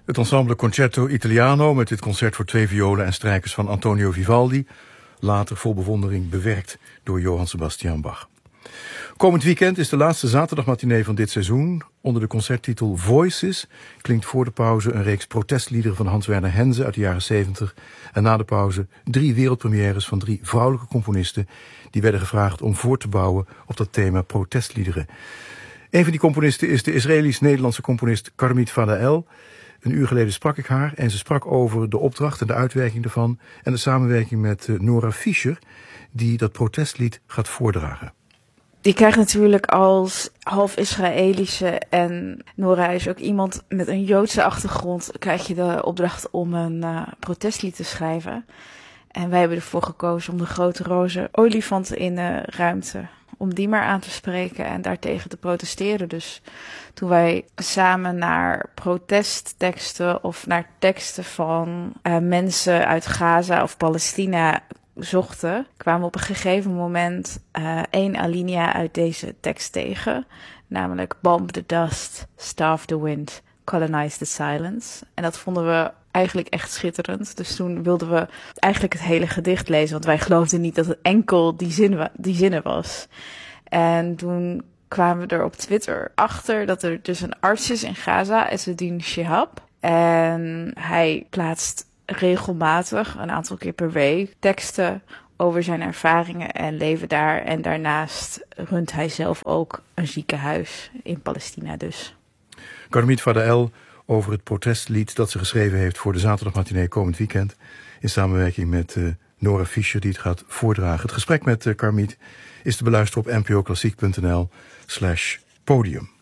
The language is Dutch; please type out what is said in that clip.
Het ensemble Concerto Italiano met dit concert voor 2 violen en strijkers van Antonio Vivaldi, later vol bewondering bewerkt door Johann Sebastian Bach. Komend weekend is de laatste zaterdagmatinee van dit seizoen. Onder de concerttitel Voices klinkt voor de pauze een reeks protestliederen van Hans Werner Henze uit de jaren 70. En na de pauze 3 wereldpremières van 3 vrouwelijke componisten die werden gevraagd om voor te bouwen op dat thema protestliederen. Een van die componisten is de Israëlisch-Nederlandse componist Karmit Fadael. Een uur geleden sprak ik haar en ze sprak over de opdracht en de uitwerking ervan en de samenwerking met Nora Fischer, die dat protestlied gaat voordragen. Die krijgt natuurlijk als half Israëlische en Nora is ook iemand met een Joodse achtergrond, krijg je de opdracht om een protestlied te schrijven. En wij hebben ervoor gekozen om de grote roze olifant in de ruimte, om die maar aan te spreken en daartegen te protesteren. Dus toen wij samen naar protestteksten of naar teksten van mensen uit Gaza of Palestina zochten, kwamen we op een gegeven moment 1 alinea uit deze tekst tegen. Namelijk bomb the dust, starve the wind, colonize the silence. En dat vonden we eigenlijk echt schitterend. Dus toen wilden we eigenlijk het hele gedicht lezen, want wij geloofden niet dat het enkel die zinnen was. En toen kwamen we er op Twitter achter dat er dus een arts is in Gaza, Ezzeddin Shihab. En hij plaatst regelmatig, een aantal keer per week, teksten over zijn ervaringen en leven daar. En daarnaast runt hij zelf ook een ziekenhuis in Palestina dus. Karmit Fadael over het protestlied dat ze geschreven heeft voor de zaterdagmatinee komend weekend, in samenwerking met Nora Fischer die het gaat voordragen. Het gesprek met Karmit is te beluisteren op npoklassiek.nl/podium.